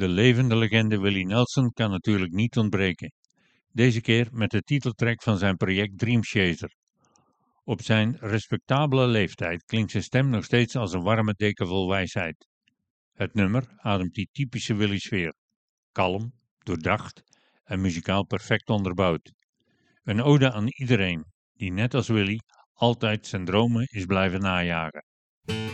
De levende legende Willie Nelson kan natuurlijk niet ontbreken. Deze keer met de titeltrack van zijn project Dream Chaser. Op zijn respectabele leeftijd klinkt zijn stem nog steeds als een warme deken vol wijsheid. Het nummer ademt die typische Willie sfeer. Kalm, doordacht en muzikaal perfect onderbouwd. Een ode aan iedereen die net als Willie altijd zijn dromen is blijven najagen.